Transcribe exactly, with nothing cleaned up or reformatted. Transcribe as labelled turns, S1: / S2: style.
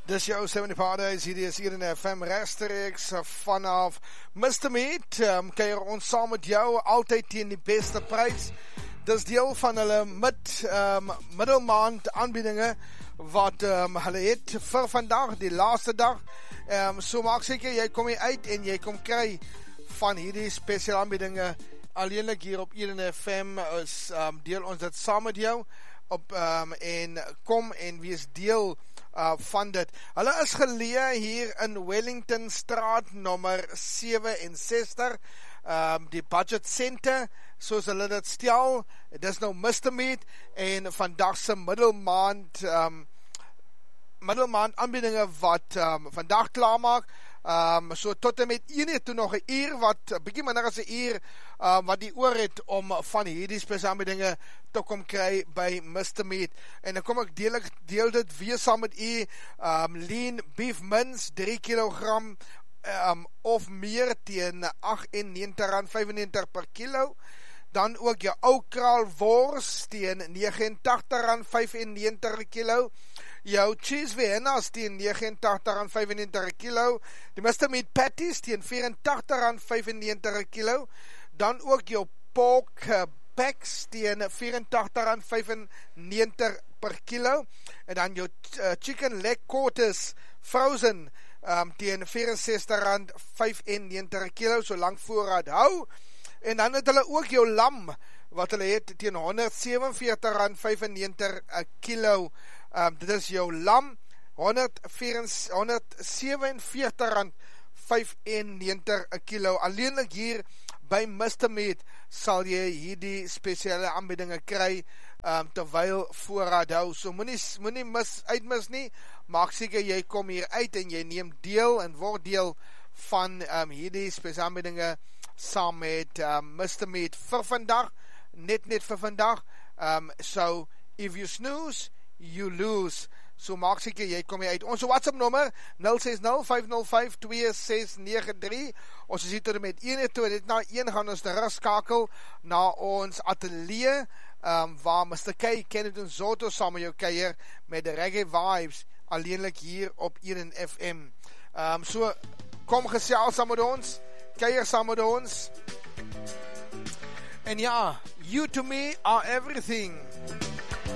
S1: Dis jou seventy Paradise, hier is hier in F M rechtstreeks vanaf Mister Meat, um, kuier ons saam met jou, altyd teen die beste prys. Dis deel van hulle mid, um, middelmaand aanbiedinge, wat um, hulle het vir vandag, die laaste dag. Um, so maak seker, jy kom hier uit en jy kom kry van hierdie speciale aanbiedinge, alleenlik hier op Eden F M, is, um, deel ons dit saam met jou, op, um, en kom en wees deel Uh, van dit. Hulle is geleë hier in Wellington Straat nommer seventy-six, um, die Budget Center, soos hulle dit stel. Dit is nou Mister Meat en vandag se middelmaand um, middelmaand aanbiedinge wat um, vandag klaarmaak. Um, so tot en met een uur toe nog een uur, wat, bykie minder as een uur, um, wat die oor het om van hierdie speciale dinge te kom kry by Mister Meat. En dan kom ek deel, deel dit weer saam met u, um, lean beef mince, drie kilogram, um, of meer teen agt-en-negentig rand vyfennegentig per kilo. Dan ook jou ou kraal wors teen negenentagtig rand vyfennegentig per kilo. Jou cheese Vienna's teen negenentagtig rand vyfennegentig per kilo. Die Mister Meat patties teen vierentagtig rand vyfennegentig per kilo. Dan ook jou pork packs teen vierentagtig rand vyfennegentig per kilo. En dan jou uh, chicken leg quarters frozen um, teen vierensestig rand vyfennegentig per kilo, so lang voorraad hou. En dan het hulle ook jou lam, wat hulle het teen honderdsewenveertig rand vyfennegentig per kilo. Um, dit is jou lam, honderdsewenveertig rand vyfennegentig per kilo. Alleenlik hier by Mister Meat sal jy hierdie speciale aanbiedinge kry, um, terwyl voorraad hou. So moenie, moenie mis, uitmis nie, maak seker jy kom hier uit en jy neem deel en word deel van um, hierdie speciale aanbiedinge saam met um, Mister Meat vir vandag, net net vir vandag. Um, so, if you snooze, you lose. So maak seker, jy kom hier uit. Ons WhatsApp nommer, nul ses nul vyf nul vyf twee ses negen drie. Ons is hier tot en met een toe, en dit na een gaan ons terugskakel na ons atelier, um, waar Mister K, Kenneth en Zoto saam met jou keier, met de reggae vibes, alleenlik hier op Eden F M. Um, so, kom gesels saam met ons, keier saam met ons. En ja, you to me are everything.